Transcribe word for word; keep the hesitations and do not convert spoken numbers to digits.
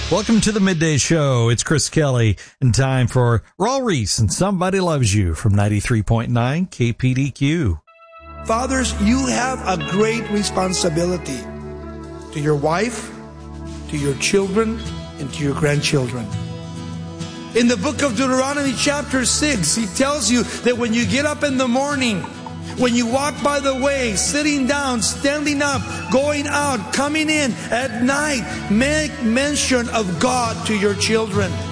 Welcome to the Midday Show. It's Chris Kelly, and time for Raul Reese and Somebody Loves You from ninety-three point nine K P D Q. Fathers, you have a great responsibility to your wife, to your children, and to your grandchildren. In the book of Deuteronomy chapter six, he tells you that when you get up in the morning, when you walk by the way, sitting down, standing up, going out, coming in at night, make mention of God to your children.